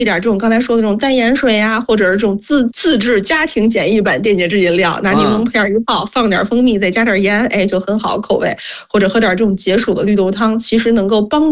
一点这种刚才说的这种淡盐水啊，或者是这种自制家庭简易版电解质饮料，拿柠檬片一泡，放点蜂蜜，再加点盐，哎，就很好口味。或者喝点这种解暑的绿豆汤，其实能够帮